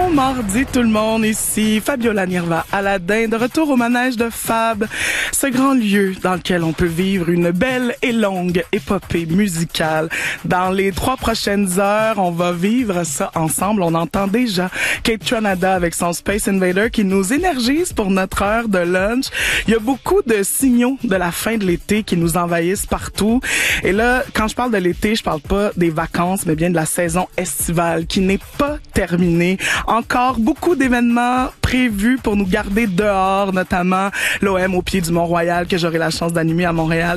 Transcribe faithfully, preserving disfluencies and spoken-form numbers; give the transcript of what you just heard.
Bon mardi tout le monde, ici Fabiola Nirva Aladin, de retour au manège de Fab, ce grand lieu dans lequel on peut vivre une belle et longue épopée musicale. Dans les trois prochaines heures, on va vivre ça ensemble. On entend déjà Kate Ranada avec son Space Invader qui nous énergise pour notre heure de lunch. Il y a beaucoup de signaux de la fin de l'été qui nous envahissent partout. Et là, quand je parle de l'été, je parle pas des vacances, mais bien de la saison estivale qui n'est pas terminée. Encore beaucoup d'événements prévus pour nous garder dehors, notamment l'O M au pied du Mont-Royal que j'aurai la chance d'animer à Montréal